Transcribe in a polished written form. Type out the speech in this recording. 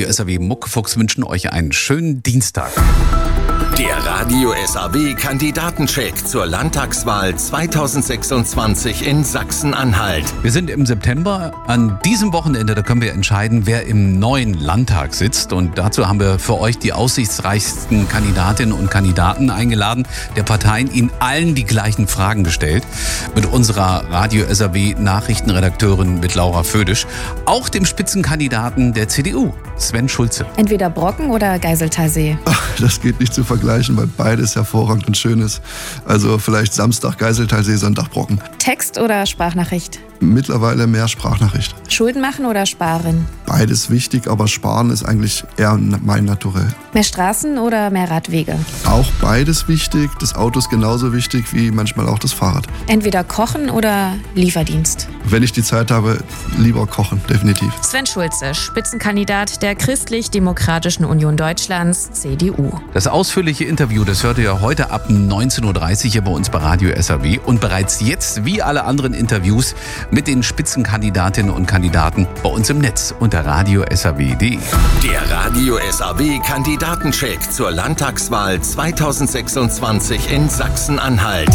Radio SAW Muckefuchs wünschen euch einen schönen Dienstag. Der Radio SAW Kandidatencheck zur Landtagswahl 2026 in Sachsen-Anhalt. Wir sind im September. An diesem Wochenende, da können wir entscheiden, wer im neuen Landtag sitzt. Und dazu haben wir für euch die aussichtsreichsten Kandidatinnen und Kandidaten eingeladen, der Parteien ihnen allen die gleichen Fragen gestellt. Mit unserer Radio SAW Nachrichtenredakteurin mit Laura Födisch. Auch dem Spitzenkandidaten der CDU, Sven Schulze. Entweder Brocken oder Geiseltalsee. Ach, das geht nicht zu vergleichen, weil beides hervorragend und schön ist. Also vielleicht Samstag Geiseltalsee, Sonntag Brocken. Text oder Sprachnachricht? Mittlerweile mehr Sprachnachricht. Schulden machen oder sparen? Beides wichtig, aber sparen ist eigentlich eher mein Naturell. Mehr Straßen oder mehr Radwege? Auch beides wichtig. Das Auto ist genauso wichtig wie manchmal auch das Fahrrad. Entweder kochen oder Lieferdienst? Wenn ich die Zeit habe, lieber kochen, definitiv. Sven Schulze, Spitzenkandidat der Christlich-Demokratischen Union Deutschlands, CDU. Das ausführliche Interview, das hört ihr heute ab 19.30 Uhr hier bei uns bei Radio SAW. Und bereits jetzt, wie alle anderen Interviews, mit den Spitzenkandidatinnen und Kandidaten bei uns im Netz unter radiosaw.de. Der Radio SAW Kandidatencheck zur Landtagswahl 2026 in Sachsen-Anhalt.